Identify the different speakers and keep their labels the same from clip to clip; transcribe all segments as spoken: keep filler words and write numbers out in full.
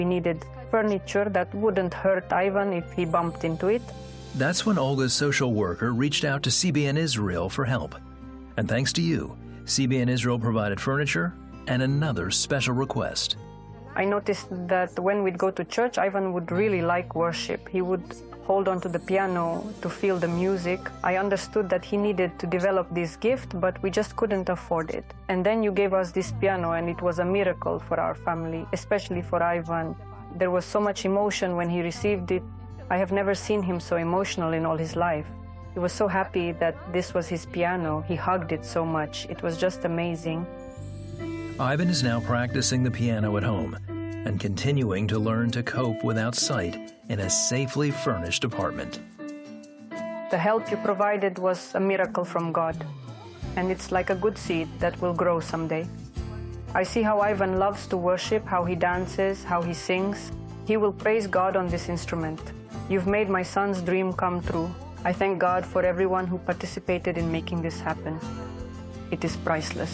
Speaker 1: We needed furniture that wouldn't hurt Ivan if he bumped into it.
Speaker 2: That's when Olga's social worker reached out to C B N Israel for help. And thanks to you, C B N Israel provided furniture and another special request.
Speaker 1: I noticed that when we'd go to church, Ivan would really like worship. He would hold on to the piano to feel the music. I understood that he needed to develop this gift, but we just couldn't afford it. And then you gave us this piano, and it was a miracle for our family, especially for Ivan. There was so much emotion when he received it. I have never seen him so emotional in all his life. He was so happy that this was his piano. He hugged it so much. It was just amazing.
Speaker 2: Ivan is now practicing the piano at home and continuing to learn to cope without sight in a safely furnished apartment.
Speaker 1: The help you provided was a miracle from God, and it's like a good seed that will grow someday. I see how Ivan loves to worship, how he dances, how he sings. He will praise God on this instrument. You've made my son's dream come true. I thank God for everyone who participated in making this happen. It is priceless.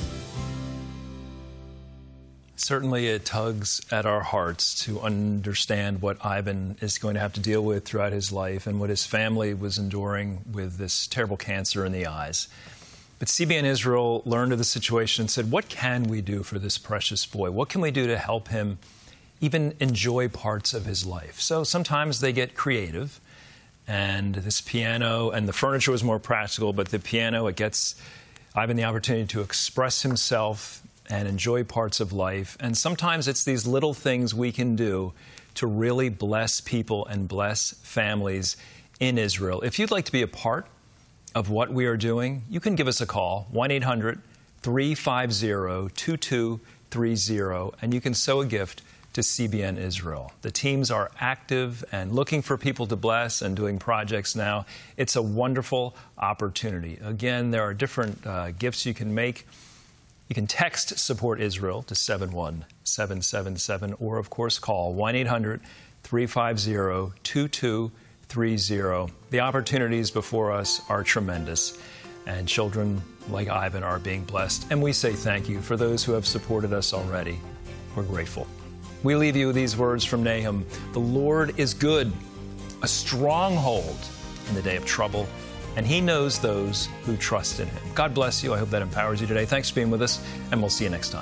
Speaker 3: Certainly it tugs at our hearts to understand what Ivan is going to have to deal with throughout his life and what his family was enduring with this terrible cancer in the eyes. But C B N Israel learned of the situation and said, what can we do for this precious boy? What can we do to help him even enjoy parts of his life? So sometimes they get creative, and this piano and the furniture was more practical, but the piano, it gets Ivan the opportunity to express himself and enjoy parts of life. And sometimes it's these little things we can do to really bless people and bless families in Israel. If you'd like to be a part of what we are doing, you can give us a call, one eight hundred, three five zero, two two three zero, and you can sow a gift to C B N Israel. The teams are active and looking for people to bless and doing projects now. It's a wonderful opportunity. Again, there are different uh, gifts you can make. You can text Support Israel to seven one seven seven seven, or, of course, call one eight hundred, three five zero, two two three zero. The opportunities before us are tremendous, and children like Ivan are being blessed. And we say thank you for those who have supported us already. We're grateful. We leave you with these words from Nahum. The Lord is good, a stronghold in the day of trouble, and He knows those who trust in Him. God bless you. I hope that empowers you today. Thanks for being with us, and we'll see you next time.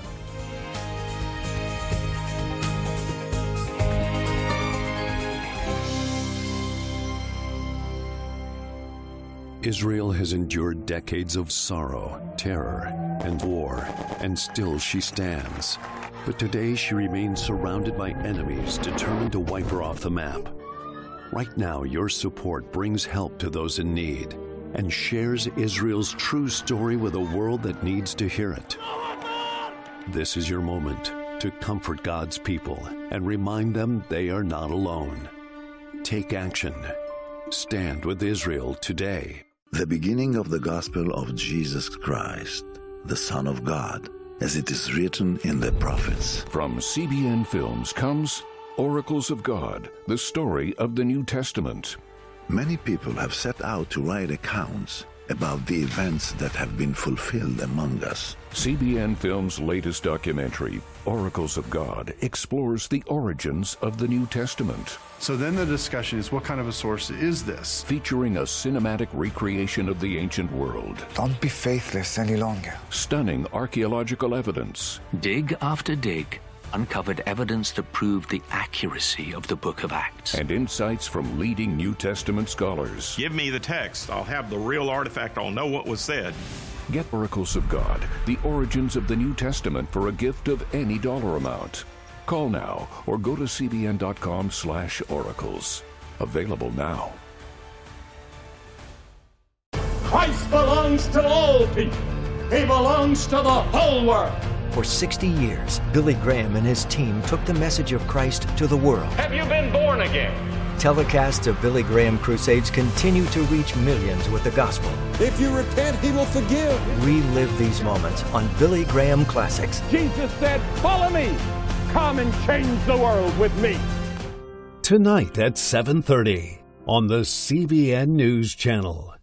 Speaker 4: Israel has endured decades of sorrow, terror, and war, and still she stands. But today she remains surrounded by enemies determined to wipe her off the map. Right now, your support brings help to those in need and shares Israel's true story with a world that needs to hear it. This is your moment to comfort God's people and remind them they are not alone. Take action. Stand with Israel today.
Speaker 5: The beginning of the gospel of Jesus Christ, the Son of God, as it is written in the prophets.
Speaker 6: From C B N Films comes Oracles of God, the story of the New Testament.
Speaker 5: Many people have set out to write accounts about the events that have been fulfilled among us.
Speaker 6: C B N Films' latest documentary, Oracles of God, explores the origins of the New Testament.
Speaker 7: So then the discussion is, what kind of a source is this?
Speaker 6: Featuring a cinematic recreation of the ancient world.
Speaker 8: Don't be faithless any longer.
Speaker 6: Stunning archaeological evidence.
Speaker 9: Dig after dig uncovered evidence that proved the accuracy of the Book of Acts.
Speaker 6: And insights from leading New Testament scholars.
Speaker 10: Give me the text. I'll have the real artifact. I'll know what was said.
Speaker 6: Get Oracles of God, the origins of the New Testament, for a gift of any dollar amount. Call now or go to cbn.com slash oracles. Available now.
Speaker 11: Christ belongs to all people. He belongs to the whole world.
Speaker 12: For sixty years, Billy Graham and his team took the message of Christ to the world.
Speaker 11: Have you been born again?
Speaker 12: Telecasts of Billy Graham crusades continue to reach millions with the gospel.
Speaker 13: If you repent, He will forgive.
Speaker 12: Relive these moments on Billy Graham Classics.
Speaker 11: Jesus said, follow me. Come and change the world with me.
Speaker 14: Tonight at seven thirty on the C B N News Channel.